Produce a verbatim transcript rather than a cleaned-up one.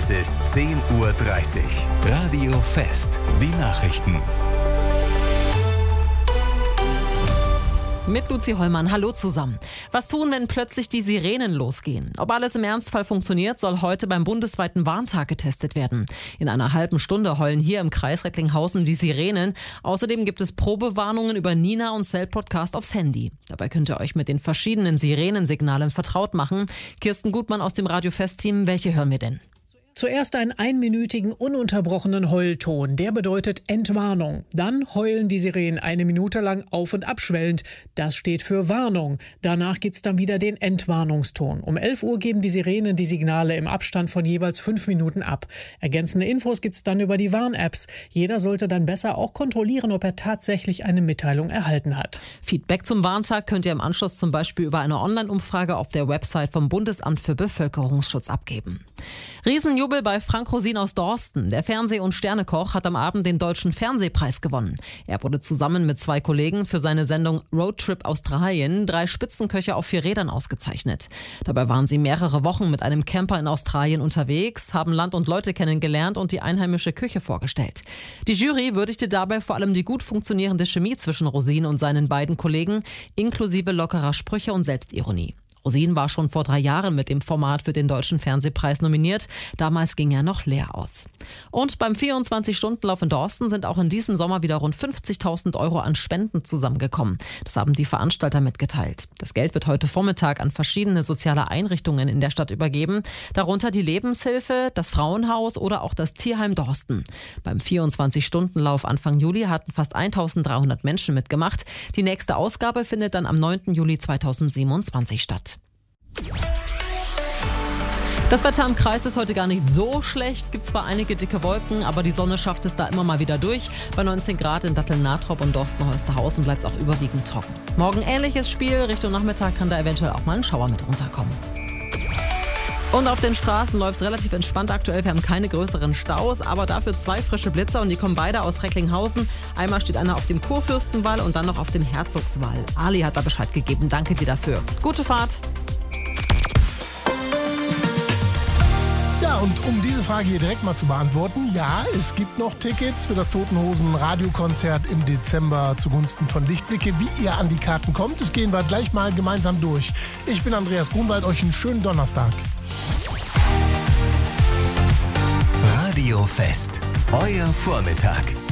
Es ist zehn Uhr dreißig. Radio Fest. Die Nachrichten. Mit Luzi Hollmann, hallo zusammen. Was tun, wenn plötzlich die Sirenen losgehen? Ob alles im Ernstfall funktioniert, soll heute beim bundesweiten Warntag getestet werden. In einer halben Stunde heulen hier im Kreis Recklinghausen die Sirenen. Außerdem gibt es Probewarnungen über Nina und Cell Podcast aufs Handy. Dabei könnt ihr euch mit den verschiedenen Sirenensignalen vertraut machen. Kirsten Gutmann aus dem Radio Fest-Team, welche hören wir denn? Zuerst einen einminütigen, ununterbrochenen Heulton. Der bedeutet Entwarnung. Dann heulen die Sirenen eine Minute lang auf- und abschwellend. Das steht für Warnung. Danach gibt's dann wieder den Entwarnungston. Um elf Uhr geben die Sirenen die Signale im Abstand von jeweils fünf Minuten ab. Ergänzende Infos gibt's dann über die Warn-Apps. Jeder sollte dann besser auch kontrollieren, ob er tatsächlich eine Mitteilung erhalten hat. Feedback zum Warntag könnt ihr im Anschluss zum Beispiel über eine Online-Umfrage auf der Website vom Bundesamt für Bevölkerungsschutz abgeben. Riesenjubel bei Frank Rosin aus Dorsten. Der Fernseh- und Sternekoch hat am Abend den Deutschen Fernsehpreis gewonnen. Er wurde zusammen mit zwei Kollegen für seine Sendung Roadtrip Australien drei Spitzenköche auf vier Rädern ausgezeichnet. Dabei waren sie mehrere Wochen mit einem Camper in Australien unterwegs, haben Land und Leute kennengelernt und die einheimische Küche vorgestellt. Die Jury würdigte dabei vor allem die gut funktionierende Chemie zwischen Rosin und seinen beiden Kollegen, inklusive lockerer Sprüche und Selbstironie. Rosin war schon vor drei Jahren mit dem Format für den Deutschen Fernsehpreis nominiert. Damals ging er noch leer aus. Und beim vierundzwanzig-Stunden-Lauf in Dorsten sind auch in diesem Sommer wieder rund fünfzigtausend Euro an Spenden zusammengekommen. Das haben die Veranstalter mitgeteilt. Das Geld wird heute Vormittag an verschiedene soziale Einrichtungen in der Stadt übergeben. Darunter die Lebenshilfe, das Frauenhaus oder auch das Tierheim Dorsten. Beim vierundzwanzig-Stunden-Lauf Anfang Juli hatten fast eintausenddreihundert Menschen mitgemacht. Die nächste Ausgabe findet dann am neunten Juli zweitausendsiebenundzwanzig statt. Das Wetter im Kreis ist heute gar nicht so schlecht. Gibt zwar einige dicke Wolken, aber die Sonne schafft es da immer mal wieder durch. Bei neunzehn Grad in Datteln-Natrop und Dorsten-Holsterhausen bleibt es auch überwiegend trocken. Morgen ähnliches Spiel. Richtung Nachmittag kann da eventuell auch mal ein Schauer mit runterkommen. Und auf den Straßen läuft es relativ entspannt aktuell. Wir haben keine größeren Staus, aber dafür zwei frische Blitzer und die kommen beide aus Recklinghausen. Einmal steht einer auf dem Kurfürstenwall und dann noch auf dem Herzogswall. Ali hat da Bescheid gegeben. Danke dir dafür. Gute Fahrt. Ja, und um diese Frage hier direkt mal zu beantworten, ja, es gibt noch Tickets für das Toten Hosen Radiokonzert im Dezember zugunsten von Lichtblicke. Wie ihr an die Karten kommt, das gehen wir gleich mal gemeinsam durch. Ich bin Andreas Grunwald, euch einen schönen Donnerstag. Radio Fest. Euer Vormittag.